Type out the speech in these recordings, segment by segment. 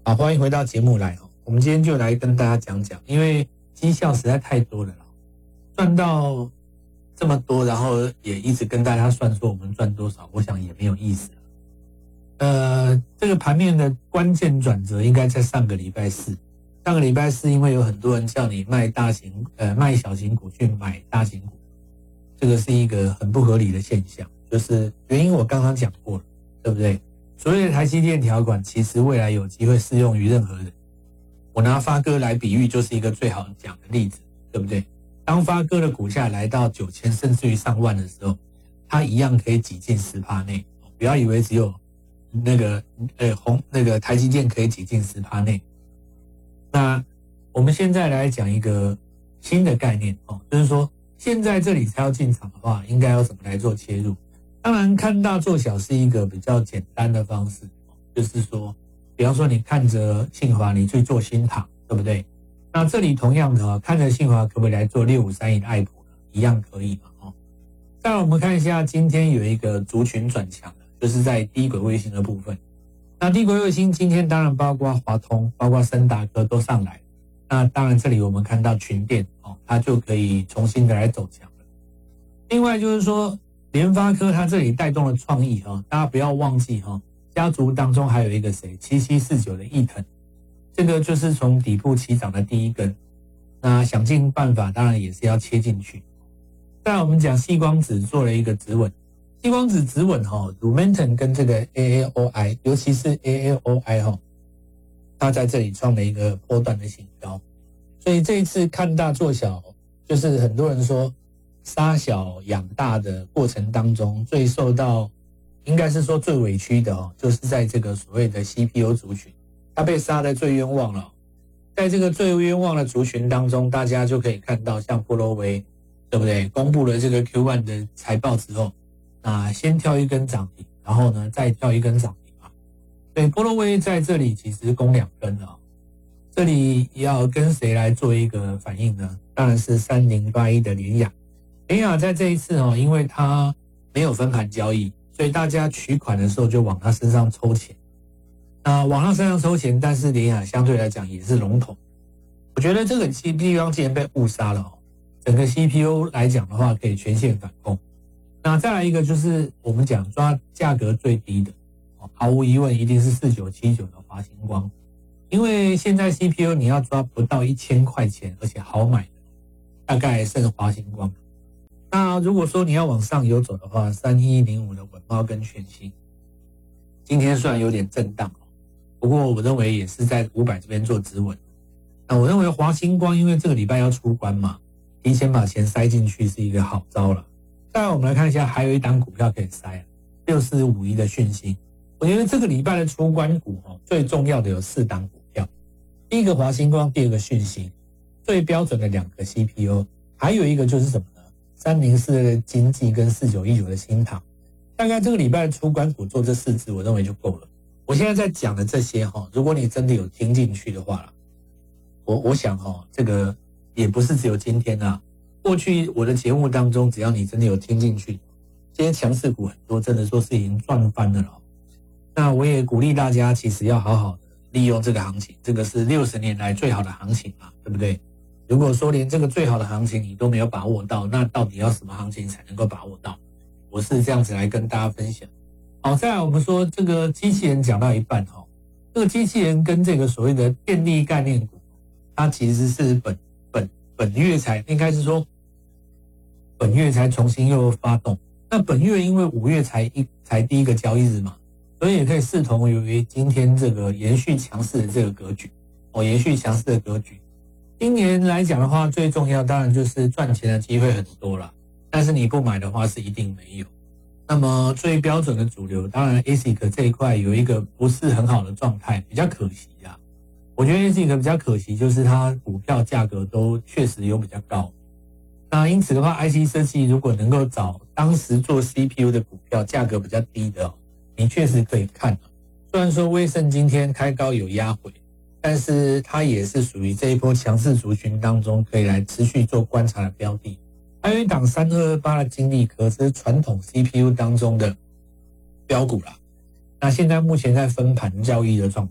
好，欢迎回到节目来哦。我们今天就来跟大家讲讲，因为绩效实在太多了啦，赚到这么多，然后也一直跟大家算说我们赚多少，我想也没有意思了。这个盘面的关键转折应该在上个礼拜四。上个礼拜四，因为有很多人叫你卖小型股去买大型股，这个是一个很不合理的现象。就是原因我刚刚讲过了，对不对？所谓的台积电条款，其实未来有机会适用于任何人。我拿发哥来比喻，就是一个最好讲的例子，对不对？当发哥的股价来到9000甚至于上万的时候，它一样可以挤进10%内。不要以为只有那个台积电可以挤进10%内。那我们现在来讲一个新的概念就是说现在这里才要进场的话，应该要怎么来做切入？当然看大做小是一个比较简单的方式，就是说比方说你看着信华你去做新唐，对不对？那这里同样的看着信华可不可以来做6531的爱普呢？一样可以嘛再来我们看一下今天有一个族群转强的，就是在低轨卫星的部分。那低轨卫星今天当然包括华通，包括森达科都上来。那当然这里我们看到群电它就可以重新的来走强了。另外就是说联发科它这里带动了创意大家不要忘记家族当中还有一个谁7749的毅腾，这个就是从底部起涨的第一根，那想尽办法当然也是要切进去。再来我们讲矽光子做了一个止稳，矽光子止稳Lumentum 跟这个 AAOI， 尤其是 AAOI 它在这里创了一个波段的新高。所以这一次看大做小，就是很多人说杀小养大的过程当中，最受到应该是说最委屈的就是在这个所谓的 CPU 族群，它被杀得最冤枉了。在这个最冤枉的族群当中，大家就可以看到像波罗威，对不对？公布了这个 Q1 的财报之后，先跳一根涨停，然后呢再跳一根涨停嘛。所以波罗威在这里其实攻2根了。这里要跟谁来做一个反应呢？当然是3081的联亚。联亚在这一次因为它没有分盘交易，所以大家取款的时候就往它身上抽钱。往它身上抽钱，但是联亚相对来讲也是龙头。我觉得这个地方既然被误杀了整个 CPU 来讲的话可以全线反攻。那再来一个就是我们讲抓价格最低的毫无疑问一定是4979的华星光。因为现在 CPU 你要抓不到1000块钱，而且好买的，大概剩华星光。那如果说你要往上游走的话，3105的稳懋跟全新，今天虽然有点震荡，不过我认为也是在500这边做止稳。那我认为华星光因为这个礼拜要出关嘛，提前把钱塞进去是一个好招了。再来我们来看一下，还有一档股票可以塞6451的讯息。我觉得这个礼拜的出关股最重要的有4档股票，第一个华星光，第二个讯息，最标准的2个 CPU， 还有一个就是什么呢？304的经济跟4919的新唐。大概这个礼拜的出关股做这4支，我认为就够了。我现在在讲的这些如果你真的有听进去的话我想这个也不是只有今天过去我的节目当中，只要你真的有听进去，这些强势股很多真的说是已经赚翻了那我也鼓励大家其实要好好的利用这个行情，这个是60年来最好的行情嘛，对不对？如果说连这个最好的行情你都没有把握到，那到底要什么行情才能够把握到？我是这样子来跟大家分享。好，再来我们说这个机器人讲到一半这个机器人跟这个所谓的电力概念股，它其实是本月才应该是说本月才重新又发动。那本月因为5月才第一个交易日嘛，所以也可以视同于今天这个延续强势的这个格局延续强势的格局。今年来讲的话，最重要当然就是赚钱的机会很多了，但是你不买的话是一定没有。那么最标准的主流，当然 ASIC 这一块有一个不是很好的状态，比较可惜我觉得 ASIC 比较可惜，就是它股票价格都确实有比较高。那因此的话 IC 设计如果能够找当时做 CPU 的股票价格比较低的你确实可以看虽然说威盛今天开高有压回，但是它也是属于这一波强势族群当中可以来持续做观察的标的。还有一档3228的精力科，这是传统 CPU 当中的标股啦。那现在目前在分盘交易的状态，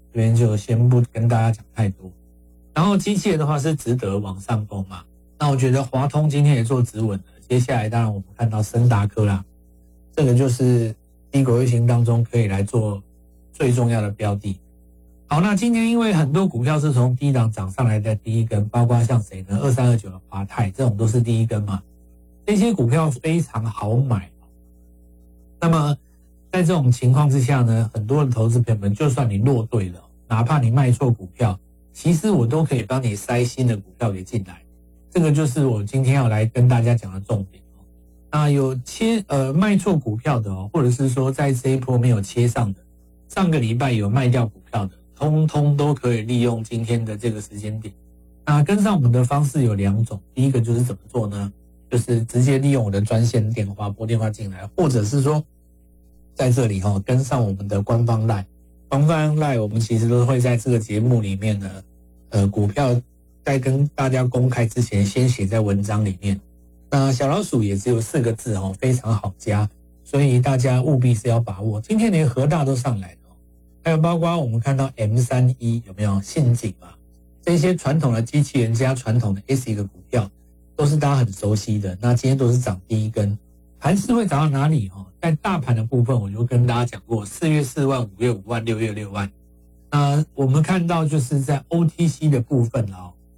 这边就先不跟大家讲太多。然后机械的话是值得往上攻嘛，那我觉得华通今天也做止稳了，接下来当然我们看到森达科啦，这个就是低轨卫星当中可以来做最重要的标的。好，那今天因为很多股票是从低档涨上来的第一根，包括像谁呢？2329的华泰，这种都是第一根嘛，这些股票非常好买。那么在这种情况之下呢，很多的投资朋友们，就算你落对了，哪怕你卖错股票，其实我都可以帮你塞新的股票给进来。这个就是我今天要来跟大家讲的重点。那有卖错股票的或者是说在这一波没有切上的，上个礼拜有卖掉股票的，通通都可以利用今天的这个时间点。那跟上我们的方式有2种，第一个就是怎么做呢？就是直接利用我的专线电话拨电话进来，或者是说在这里跟上我们的官方 LINE， 官方 LINE 我们其实都会在这个节目里面呢，股票在跟大家公开之前先写在文章里面。那小老鼠也只有4个字非常好加，所以大家务必是要把握。今天连和大都上来了，还有包括我们看到 M31 有没有信景嘛？这些传统的机器人加传统的 ASIC 的股票都是大家很熟悉的，那今天都是涨第一根。盘势会涨到哪里？在大盘的部分我就跟大家讲过，4月4万，5月5万，6月6万。那我们看到就是在 OTC 的部分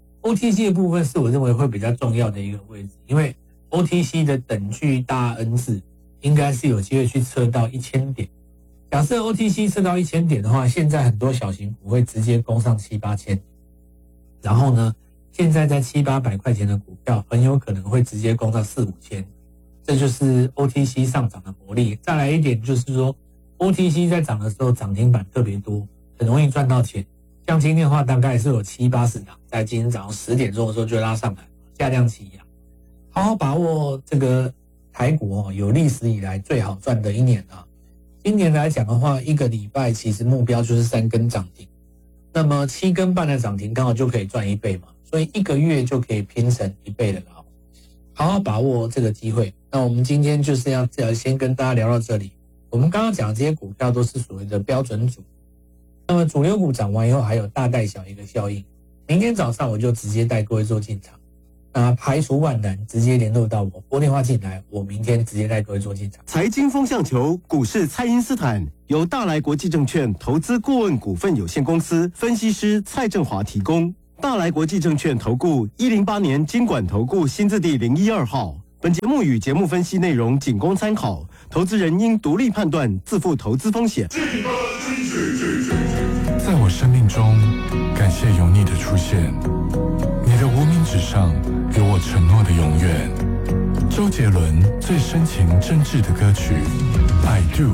OTC 的部分是我认为会比较重要的一个位置，因为 OTC 的等距大 N 字应该是有机会去测到1000点。假设 OTC 测到1000点的话，现在很多小型股会直接攻上7、8千，然后呢，现在在7、800块钱的股票很有可能会直接攻到4、5千，这就是 OTC 上涨的魔力。再来一点就是说 OTC 在涨的时候涨停板特别多，很容易赚到钱。像今天的话大概是有7、80档，在今天早上10点钟的时候就拉上来，价量齐扬。好好把握这个台股有历史以来最好赚的一年啊。今年来讲的话，一个礼拜其实目标就是3根涨停，那么7根半的涨停刚好就可以赚1倍嘛，所以1个月就可以拼成1倍的了。好好把握这个机会。那我们今天就是要先跟大家聊到这里。我们刚刚讲的这些股票都是所谓的标准组，那么主流股涨完以后还有大带小一个效应。明天早上我就直接带各位做进场，那排除万难，直接联络到我，拨电话进来，我明天直接带各位做进场。 财经风向球，股市蔡因斯坦由大来国际证券投资顾问股份有限公司分析师蔡正华提供。大来国际证券投顾108年金管投顾新字第012号。本节目与节目分析内容仅供参考，投资人应独立判断，自负投资风险。 在我生命中，感谢有你的出现，你的无名指上有我承诺的永远。周杰伦最深情真挚的歌曲《I Do》。